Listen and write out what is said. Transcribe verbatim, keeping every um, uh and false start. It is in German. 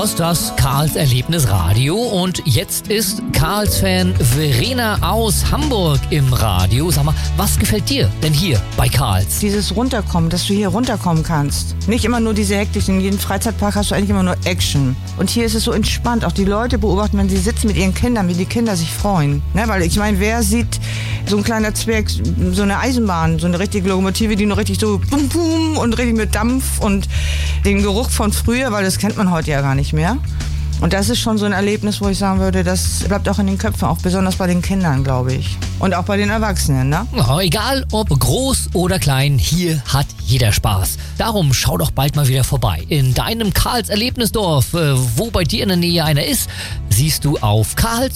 hörst das Karls Erlebnisradio und jetzt ist Karls-Fan Verena aus Hamburg im Radio. Sag mal, was gefällt dir denn hier bei Karls? Dieses Runterkommen, dass du hier runterkommen kannst. Nicht immer nur diese Hektik. In jedem Freizeitpark hast du eigentlich immer nur Action. Und hier ist es so entspannt. Auch die Leute beobachten, wenn sie sitzen mit ihren Kindern, wie die Kinder sich freuen. Ne? Weil ich meine, wer sieht so ein kleiner Zwerg, so eine Eisenbahn, so eine richtige Lokomotive, die noch richtig so bum bum und richtig mit Dampf und den Geruch von früher, weil das kennt man heute ja gar nicht mehr. Und das ist schon so ein Erlebnis, wo ich sagen würde, das bleibt auch in den Köpfen, auch besonders bei den Kindern, glaube ich. Und auch bei den Erwachsenen, ne? Ja, egal ob groß oder klein, hier hat jeder Spaß. Darum schau doch bald mal wieder vorbei. In deinem Karls Erlebnisdorf, äh, wo bei dir in der Nähe einer ist, siehst du auf karls